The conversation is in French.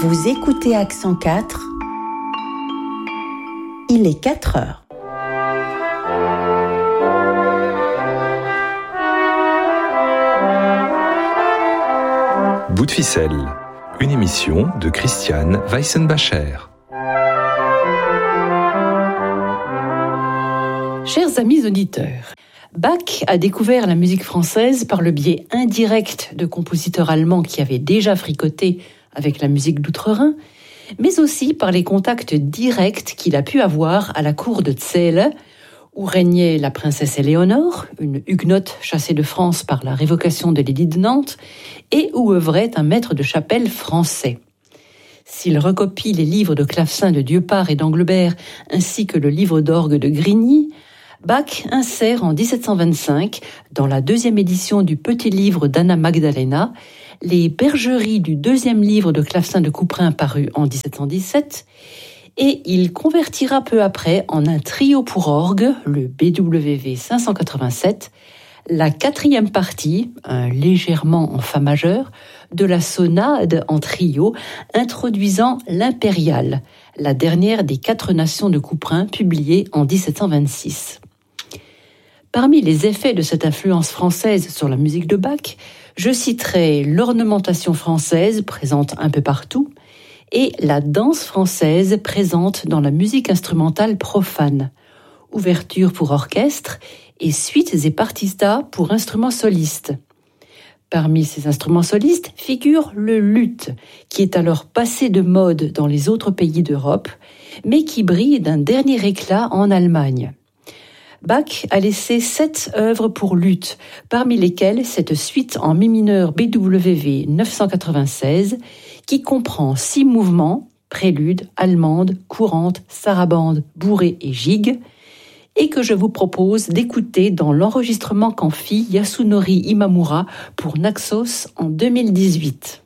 Vous écoutez Accent 4, il est 4 heures. Bout de ficelle, une émission de Christiane Weissenbacher. Chers amis auditeurs, Bach a découvert la musique française par le biais indirect de compositeurs allemands qui avaient déjà fricoté avec la musique d'outre-Rhin, mais aussi par les contacts directs qu'il a pu avoir à la cour de Zählen, où régnait la princesse Éléonore, une huguenote chassée de France par la révocation de l'édit de Nantes, et où œuvrait un maître de chapelle français. S'il recopie les livres de clavecin de Dieupart et d'Anglebert, ainsi que le livre d'orgue de Grigny, Bach insère en 1725, dans la deuxième édition du petit livre d'Anna Magdalena, les bergeries du deuxième livre de clavecin de Couperin paru en 1717, et il convertira peu après en un trio pour orgue, le BWV 587, la quatrième partie, légèrement en fa majeur, de la sonade en trio, introduisant l'impériale, la dernière des 4 nations de Couperin, publiée en 1726. Parmi les effets de cette influence française sur la musique de Bach, je citerai l'ornementation française présente un peu partout et la danse française présente dans la musique instrumentale profane, ouverture pour orchestre et suites et partistas pour instruments solistes. Parmi ces instruments solistes figure le luth, qui est alors passé de mode dans les autres pays d'Europe, mais qui brille d'un dernier éclat en Allemagne. Bach a laissé 7 œuvres pour luth, parmi lesquelles cette suite en mi mineur BWV 996, qui comprend 6 mouvements, prélude, allemande, courante, sarabande, bourrée et gigue, et que je vous propose d'écouter dans l'enregistrement qu'en fit Yasunori Imamura pour Naxos en 2018.